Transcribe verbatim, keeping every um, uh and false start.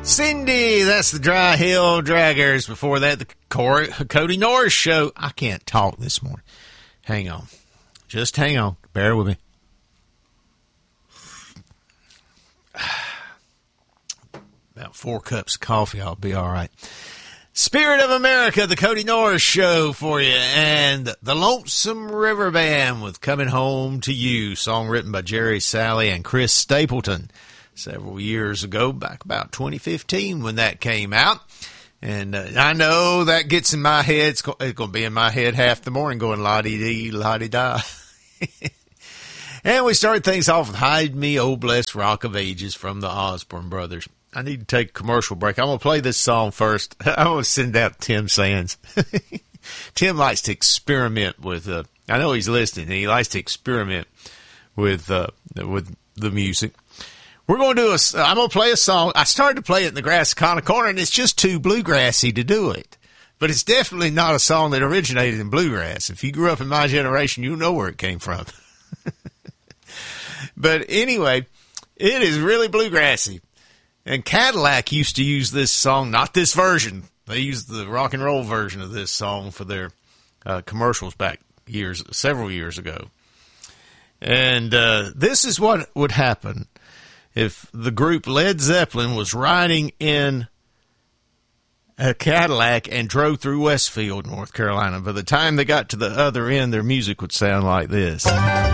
Cindy, that's the Dry Hill Draggers. Before that, the Corey, Cody Norris Show. I can't talk this morning. Hang on. Just hang on. Bear with me. About four cups of coffee, I'll be all right. Spirit of America, the Cody Norris Show for you. And the Lonesome River Band with Coming Home to You. Song written by Jerry Salley and Chris Stapleton. Several years ago, back about twenty fifteen when that came out. And uh, I know that gets in my head. It's, go- it's going to be in my head half the morning going la-dee-dee, la-dee-da. And we started things off with Hide Me, Oh Blessed Rock of Ages from the Osborne Brothers. I need to take a commercial break. I'm going to play this song first. I'm going to send out Tim Sands. Tim likes to experiment with, uh, I know he's listening, and he likes to experiment with, uh, with the music. We're going to do a, I'm going to play a song. I started to play it in the Grass Kind of Corner, and it's just too bluegrassy to do it. But it's definitely not a song that originated in bluegrass. If you grew up in my generation, you know where it came from. But anyway, it is really bluegrassy. And Cadillac used to use this song, not this version. They used the rock and roll version of this song for their uh, commercials back years, several years ago. And uh, this is what would happen if the group Led Zeppelin was riding in a Cadillac and drove through Westfield, North Carolina. By the time they got to the other end, their music would sound like this.